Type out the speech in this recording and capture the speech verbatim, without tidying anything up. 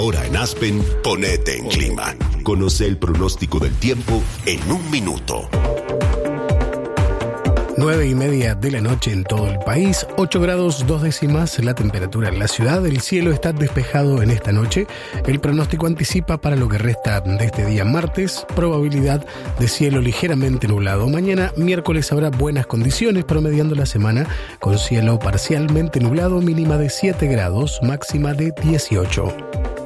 Ahora en Aspen, ponete en clima. Conoce el pronóstico del tiempo en un minuto. Nueve y media de la noche en todo el país, ocho grados dos décimas la temperatura en la ciudad. El cielo está despejado en esta noche. El pronóstico anticipa para lo que resta de este día martes, probabilidad de cielo ligeramente nublado. Mañana miércoles habrá buenas condiciones, promediando la semana con cielo parcialmente nublado, mínima de siete grados, máxima de dieciocho.